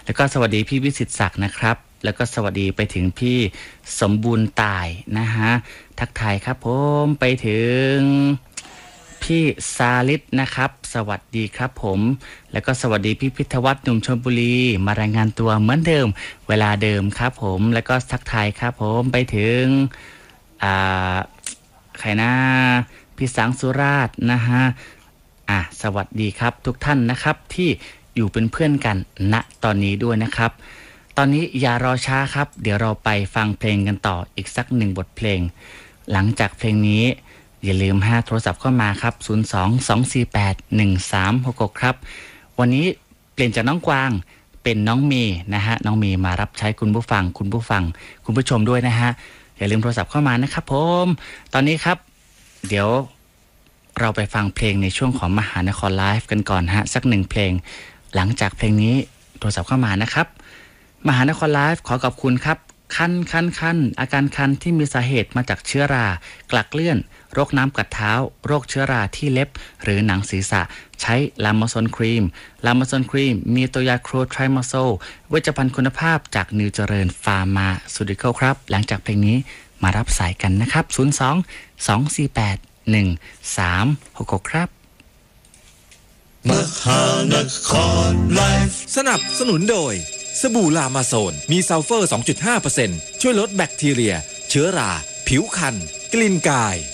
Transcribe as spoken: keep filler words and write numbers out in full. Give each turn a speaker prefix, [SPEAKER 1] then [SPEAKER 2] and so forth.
[SPEAKER 1] แล้วก็สวัสดีพี่วิสิตศักดิ์นะครับแล้วก็สวัสดีไปถึงพี่สมบูรณ์ตายนะฮะทักทายครับผมไปถึงพี่ซาลิดนะครับสวัสดีครับผมแล้วก็สวัสดีพี่พิทวัฒน์หนุ่มชลบุรีมารายงานตัวเหมือนเดิมเวลาเดิมครับผมแล้วก็ทักทายครับผมไปถึงอ่าใครนะพี่สังสุราษฎร์นะฮะอ่ะสวัสดีครับทุกท่านนะครับที่อยู่เป็นเพื่อนกันณตอนนี้ด้วยนะครับตอนนี้อย่ารอช้าครับเดี๋ยวเราไปฟังเพลงกันต่ออีกสักหนึ่งบทเพลงหลังจากเพลงนี้อย่าลืมห้าโทรศัพท์เข้ามาครับศูนย์ สอง สอง สี่ แปด หนึ่ง สาม หก หกครับวันนี้เปลี่ยนจากน้องกวางเป็นน้องเมย์นะฮะน้องเมย์มารับใช้คุณผู้ฟังคุณผู้ฟังคุณผู้ชมด้วยนะฮะอย่าลืมโทรศัพท์เข้ามานะครับผมตอนนี้ครับเดี๋ยวเราไปฟังเพลงในช่วงของมหานครไลฟ์กันก่อนฮะสักหนึ่งเพลงหลังจากเพลงนี้โทรศัพท์เข้ามานะครับมหานครไลฟ์ขอขอบคุณครับคันคันคันอาการคันที่มีสาเหตุมาจากเชื้อรากลักเลื่อนโรคน้ำกัดเท้าโรคเชื้อราที่เล็บหรือหนังศีรษะใช้ลามาซอนครีมลามาซอนครีมมีตัวยาโครไทรมาโซลเวชภัณฑ์คุณภาพจากนิวเจริญฟาร์มาซูติคอลครับหลังจากเพลงนี้มารับสายกันนะครับศูนย์ สอง สอง สี่ แปด หนึ่ง สาม หก หกครับ
[SPEAKER 2] มหานครไลฟ์สนับสนุนโดยสบู่ลามาโซนมีซัลเฟอร์ สองจุดห้าเปอร์เซ็นต์ ช่วยลดแบคทีเรียเชื้อราผิวคันกลิ่นกาย